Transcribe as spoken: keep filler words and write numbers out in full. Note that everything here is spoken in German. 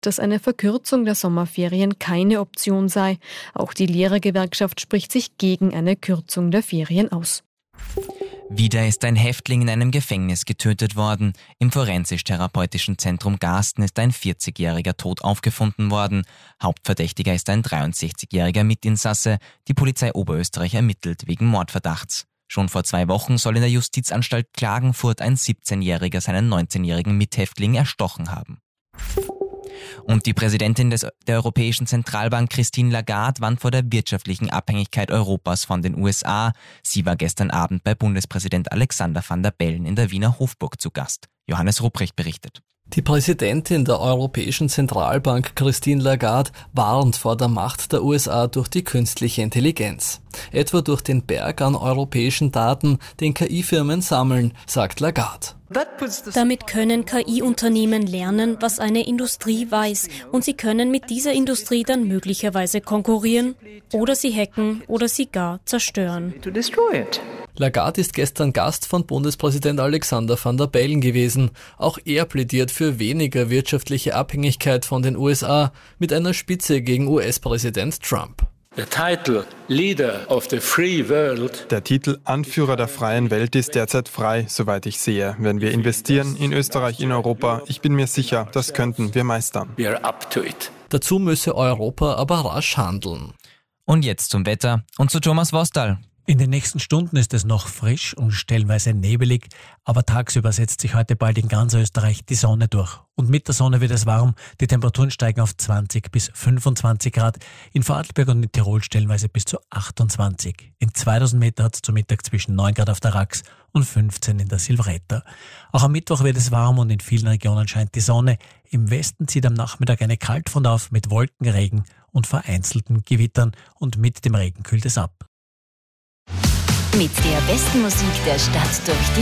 dass eine Verkürzung der Sommerferien keine Option sei. Auch die Lehrergewerkschaft spricht sich gegen eine Kürzung der Ferien aus. Wieder ist ein Häftling in einem Gefängnis getötet worden. Im forensisch-therapeutischen Zentrum Garsten ist ein vierzigjähriger tot aufgefunden worden. Hauptverdächtiger ist ein dreiundsechzigjähriger Mitinsasse. Die Polizei Oberösterreich ermittelt wegen Mordverdachts. Schon vor zwei Wochen soll in der Justizanstalt Klagenfurt ein siebzehnjähriger seinen neunzehnjährigen Mithäftling erstochen haben. Und die Präsidentin des, der Europäischen Zentralbank Christine Lagarde warnt vor der wirtschaftlichen Abhängigkeit Europas von den U S A. Sie war gestern Abend bei Bundespräsident Alexander Van der Bellen in der Wiener Hofburg zu Gast. Johannes Rupprecht berichtet. Die Präsidentin der Europäischen Zentralbank Christine Lagarde warnt vor der Macht der U S A durch die künstliche Intelligenz. Etwa durch den Berg an europäischen Daten, den K I-Firmen sammeln, sagt Lagarde. Damit können K I-Unternehmen lernen, was eine Industrie weiß, und sie können mit dieser Industrie dann möglicherweise konkurrieren oder sie hacken oder sie gar zerstören. Lagarde ist gestern Gast von Bundespräsident Alexander Van der Bellen gewesen. Auch er plädiert für weniger wirtschaftliche Abhängigkeit von den U S A mit einer Spitze gegen U S-Präsident Trump. Der Titel Leader of the Free World. Der Titel Anführer der freien Welt ist derzeit frei, soweit ich sehe. Wenn wir investieren in Österreich, in Europa, ich bin mir sicher, das könnten wir meistern. We are up to it. Dazu müsse Europa aber rasch handeln. Und jetzt zum Wetter und zu Thomas Wostal. In den nächsten Stunden ist es noch frisch und stellenweise nebelig, aber tagsüber setzt sich heute bald in ganz Österreich die Sonne durch. Und mit der Sonne wird es warm, die Temperaturen steigen auf zwanzig bis fünfundzwanzig Grad, in Vorarlberg und in Tirol stellenweise bis zu achtundzwanzig. In zweitausend Meter hat es zum Mittag zwischen neun Grad auf der Rax und fünfzehn in der Silvretta. Auch am Mittwoch wird es warm und in vielen Regionen scheint die Sonne. Im Westen zieht am Nachmittag eine Kaltfront auf mit Wolkenregen und vereinzelten Gewittern und mit dem Regen kühlt es ab. Mit der besten Musik der Stadt durch die